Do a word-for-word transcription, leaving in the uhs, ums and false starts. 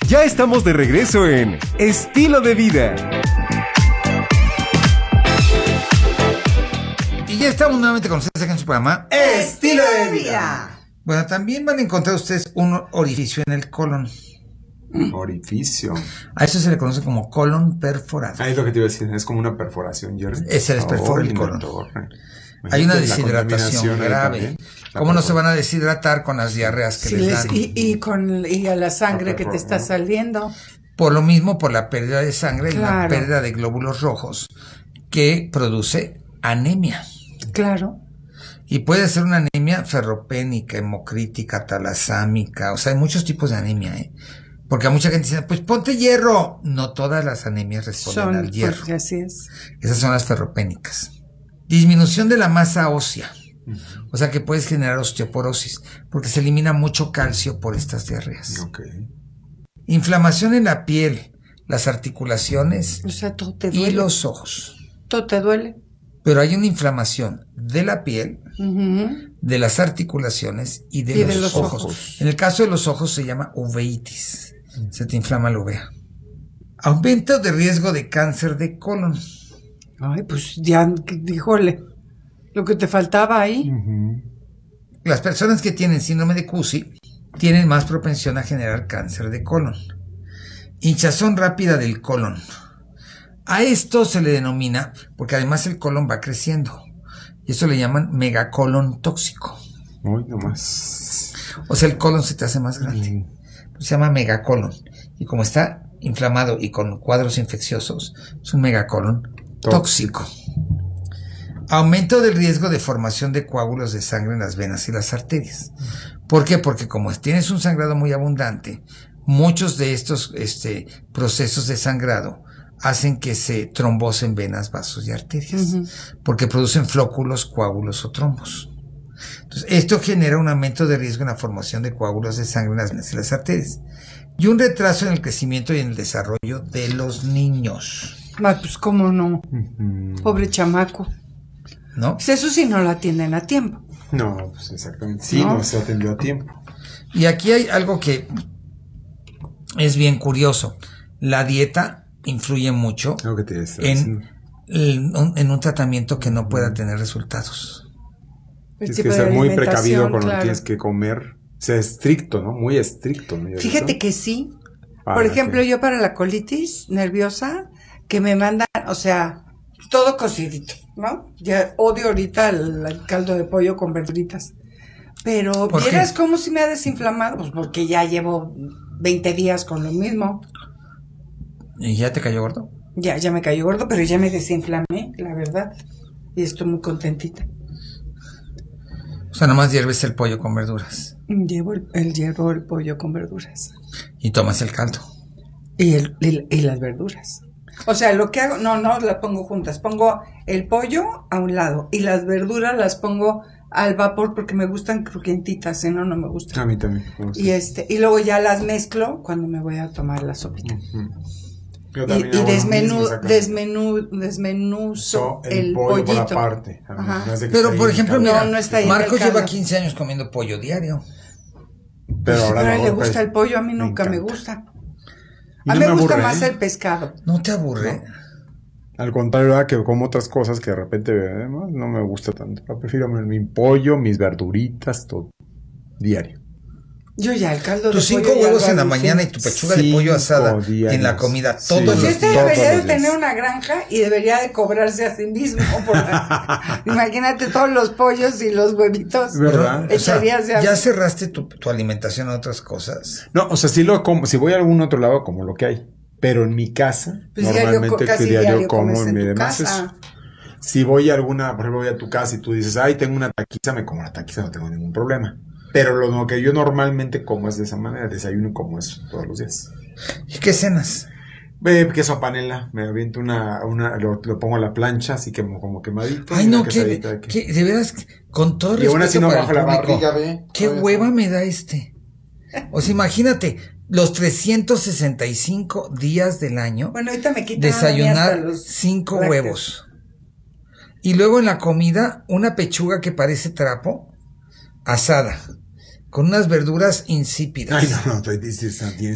Ya estamos de regreso en Estilo de Vida. Y ya estamos nuevamente con ustedes aquí en su programa Estilo de Vida. Bueno, también van a encontrar ustedes un orificio en el colon. Orificio. A eso se le conoce como colon perforado. Ah, es lo que te iba a decir, es como una perforación, Jerry. Se les perfora el colon. Hay una deshidratación grave. ¿Cómo no se van a deshidratar con las diarreas que sí, les les, dan? y, y con y a la sangre la que te está saliendo. Por lo mismo, por la pérdida de sangre y claro. la pérdida de glóbulos rojos que produce anemia. Claro. Y puede ser una anemia ferropénica, hemocrítica, talasámica. O sea, hay muchos tipos de anemia, ¿eh? Porque a mucha gente dice, pues ponte hierro. No todas las anemias responden son, al hierro. Pues, así es. Esas son las ferropénicas. Disminución de la masa ósea. Uh-huh. O sea que puedes generar osteoporosis, porque se elimina mucho calcio por estas diarreas. Okay. Inflamación en la piel, las articulaciones, o sea, todo te duele. Y los ojos. Todo te duele. Pero hay una inflamación de la piel, uh-huh. de las articulaciones y de, y los, de los ojos. ojos. En el caso de los ojos se llama uveitis. Uh-huh. Se te inflama la uvea. Aumento de riesgo de cáncer de colon. Ay, pues ya, díjole, lo que te faltaba ahí. Uh-huh. Las personas que tienen síndrome de Cushing tienen más propensión a generar cáncer de colon. Hinchazón rápida del colon. A esto se le denomina, porque además el colon va creciendo, y eso le llaman megacolon tóxico. Uy, no más. O sea, el colon se te hace más grande. Mm. Se llama megacolon. Y como está inflamado y con cuadros infecciosos, es un megacolon tóxico. tóxico. Aumento del riesgo de formación de coágulos de sangre en las venas y las arterias. ¿Por qué? Porque como tienes un sangrado muy abundante, muchos de estos este, procesos de sangrado hacen que se trombosen venas, vasos y arterias, uh-huh. porque producen flóculos, coágulos o trombos. Entonces, esto genera un aumento de riesgo en la formación de coágulos de sangre en las venas y las arterias, y un retraso en el crecimiento y en el desarrollo de los niños. Ah, pues cómo no, uh-huh. Pobre chamaco. ¿No? Pues eso sí no lo atienden a tiempo. No, pues exactamente, sí, no, no se atendió a tiempo. Y aquí hay algo que es bien curioso. La dieta influye mucho que te en, en, en un tratamiento que no pueda tener resultados. Tienes que ser muy precavido con claro. lo que tienes que comer. O sea, estricto, ¿no? Muy estricto. ¿no? Fíjate que sí. Para Por ejemplo, que... yo para la colitis nerviosa, que me mandan, o sea, todo cocidito, ¿no? Ya odio ahorita el, el caldo de pollo con verduritas. Pero, ¿vieras qué? Cómo si me ha desinflamado? Pues porque ya llevo veinte días con lo mismo. ¿Y ya te cayó gordo? Ya, ya me cayó gordo, pero ya me desinflamé, la verdad. Y estoy muy contentita. O sea, nomás hierves el pollo con verduras. Llevo el, el hiervo el pollo con verduras. Y tomas el caldo. Y, el, y, y las verduras. O sea, lo que hago, no, no las pongo juntas. Pongo el pollo a un lado y las verduras las pongo al vapor porque me gustan crujientitas, si no, no me gustan. A mí también. Y este, y luego ya las mezclo cuando me voy a tomar la sopita. Uh-huh. Y, y desmenú, desmenú, desmenuzo so, el, el pollo pollito. Por aparte. No es Pero, por ejemplo, mira, no, no está Marcos lleva quince años comiendo pollo diario. Pero pues ahora pero no, le gusta el pollo, a mí nunca me, me gusta. A mí no me, me gusta aburre, más ¿eh? el pescado. ¿No te aburre? No. Al contrario, ¿verdad? Que como otras cosas que de repente ¿eh? no me gusta tanto. Yo prefiero mi pollo, mis verduritas, todo. Diario. Yo ya, el caldo Tus de pollo. Tus cinco huevos en la mañana y tu pechuga de pollo asada en la comida todos sí. los días. Este días. debería de tener una granja y debería de cobrarse a sí mismo. Por la... Imagínate todos los pollos y los huevitos. ¿Verdad? O sea, ¿ya cerraste tu, tu alimentación a otras cosas? No, o sea, si lo como, si voy a algún otro lado, como lo que hay. Pero en mi casa, pues normalmente yo, que diario como en mi mi demás es, si voy a alguna, por ejemplo, voy a tu casa y tú dices, ay, tengo una taquiza, me como una taquiza, no tengo ningún problema. Pero lo, lo que yo normalmente como es de esa manera, desayuno como eso todos los días. ¿Y qué cenas? Eh, queso panela, me aviento una, una lo, lo pongo a la plancha, así que como, como quemadito. Ay, no, que, de que... que, de veras, con todo respeto y aún así no para bajo el la público, barriga, ve. Qué Oye, hueva me da este. O sea, imagínate, los trescientos sesenta y cinco días del año, bueno, ahorita me quitan desayunar cinco lácteos. Huevos. Y luego en la comida, una pechuga que parece trapo, asada, con unas verduras insípidas. Ay, no, no, estoy diciendo.